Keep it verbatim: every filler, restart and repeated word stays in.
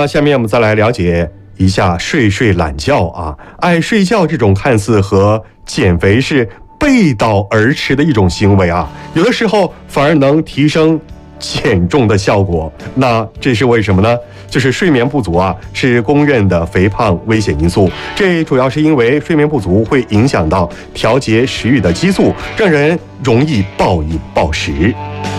那下面我们再来了解一下睡睡懒觉啊，爱睡觉这种看似和减肥是背道而驰的一种行为啊，有的时候反而能提升减重的效果。那这是为什么呢？就是睡眠不足啊，是公认的肥胖危险因素。这主要是因为睡眠不足会影响到调节食欲的激素，让人容易暴饮暴食。